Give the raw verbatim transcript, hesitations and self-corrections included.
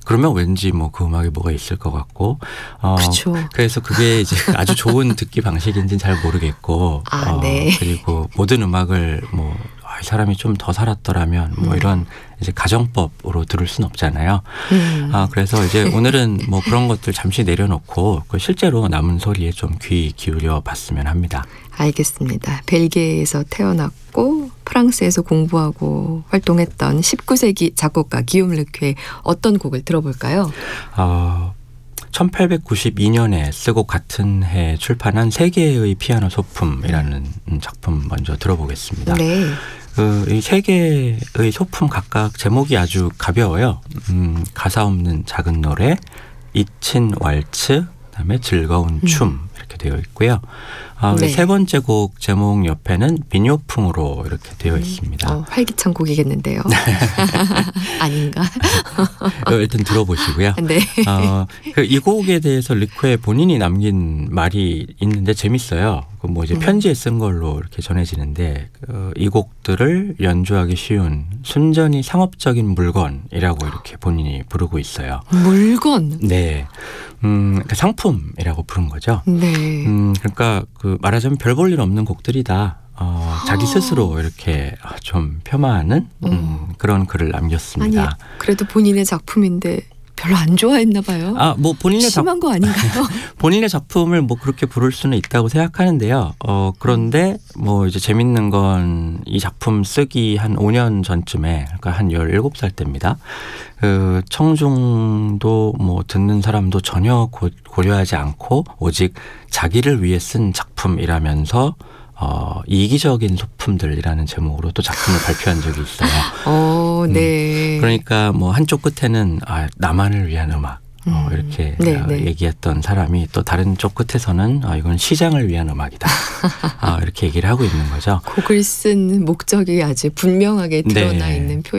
그러면 왠지 뭐 그 음악에 뭐가 있을 것 같고. 어, 그렇죠. 그래서 그게 이제 아주 좋은 듣기 방식인지는 잘 모르겠고. 아, 어, 네. 그리고 모든 음악을 뭐 이 사람이 좀 더 살았더라면 뭐 음. 이런 이제 가정법으로 들을 수는 없잖아요. 음. 아, 그래서 이제 오늘은 뭐 그런 것들 잠시 내려놓고 그 실제로 남은 소리에 좀 귀 기울여 봤으면 합니다. 알겠습니다. 벨기에에서 태어났고 프랑스에서 공부하고 활동했던 십구 세기 작곡가 기욤 르퀴의 어떤 곡을 들어볼까요? 어, 천팔백구십이 년에 쓰고 같은 해 출판한 세계의 피아노 소품이라는 작품 먼저 들어보겠습니다. 네. 그 이 세 개의 소품 각각 제목이 아주 가벼워요. 음, 가사 없는 작은 노래, 잊힌 왈츠, 그다음에 즐거운 춤 이렇게 되어 있고요. 아, 네. 세 번째 곡 제목 옆에는 민요풍으로 이렇게 되어 있습니다. 어, 활기찬 곡이겠는데요. 아닌가? 일단 들어보시고요. 네. 어, 그 이 곡에 대해서 리코에 본인이 남긴 말이 있는데 재밌어요. 그 뭐 이제 편지에 쓴 걸로 이렇게 전해지는데 그 이 곡들을 연주하기 쉬운 순전히 상업적인 물건이라고 이렇게 본인이 부르고 있어요. 물건. 네, 음, 그 상품이라고 부른 거죠. 네. 음, 그러니까 그 말하자면 별 볼 일 없는 곡들이다. 어, 자기 스스로 이렇게 좀 폄하하는 음, 그런 글을 남겼습니다. 아니, 그래도 본인의 작품인데 별로 안 좋아했나 봐요. 아, 뭐 본인의 작, 심한 거 아닌가요? 본인의 작품을 뭐 그렇게 부를 수는 있다고 생각하는데요. 어, 그런데 뭐 이제 재밌는 건 이 작품 쓰기 한 오 년 전쯤에, 그러니까 한 열일곱 살 때입니다. 그 청중도 뭐 듣는 사람도 전혀 고, 고려하지 않고 오직 자기를 위해 쓴 작품이라면서 어, 이기적인 소품들이라는 제목으로 또 작품을 발표한 적이 있어요. 어, 네. 음, 그러니까 뭐 한쪽 끝에는 아, 나만을 위한 음악 어, 음. 이렇게 네, 어, 네. 얘기했던 사람이 또 다른 쪽 끝에서는 아, 이건 시장을 위한 음악이다. 아, 이렇게 얘기를 하고 있는 거죠. 곡을 쓴 목적이 아주 분명하게 드러나 네. 있는 표현.